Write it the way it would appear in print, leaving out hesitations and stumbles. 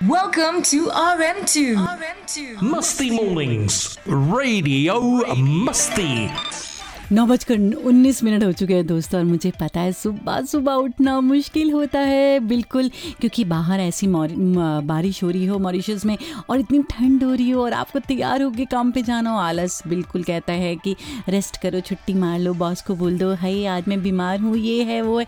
Welcome to RM2 मस्ती mornings radio मस्ती। 9:19 हो चुके हैं दोस्तों, और मुझे पता है सुबह सुबह उठना मुश्किल होता है बिल्कुल, क्योंकि बाहर ऐसी बारिश हो रही हो मॉरिशस में, और इतनी ठंड हो रही हो, और आपको तैयार होकर काम पे जाना हो। आलस बिल्कुल कहता है कि रेस्ट करो, छुट्टी मार लो, बॉस को बोल दो हाय आज मैं बीमार हूँ, ये है वो है।